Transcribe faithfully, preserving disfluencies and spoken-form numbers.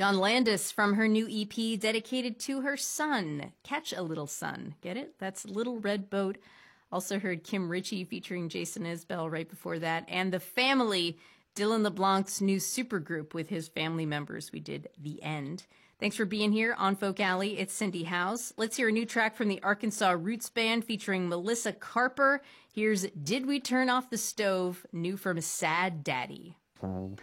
Dawn Landis from her new E P dedicated to her son, Catch a Little Sun. Get it? That's Little Red Boat. Also heard Kim Ritchie featuring Jason Isbell right before that. And The Family, Dylan LeBlanc's new supergroup with his family members. We did The End. Thanks for being here on Folk Alley. It's Cindy House. Let's hear a new track from the Arkansas Roots Band featuring Melissa Carper. Here's Did We Turn Off the Stove, new from Sad Daddy. Um.